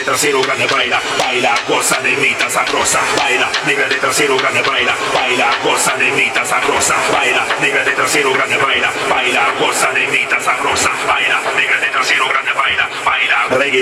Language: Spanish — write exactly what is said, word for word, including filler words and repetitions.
trasero grande, baila, baila, goza, negrita sabrosa, baila, negra de trasero grande, baila, baila, goza, negrita sabrosa, baila, negra de trasero grande, baila, baila, goza, negrita sabrosa.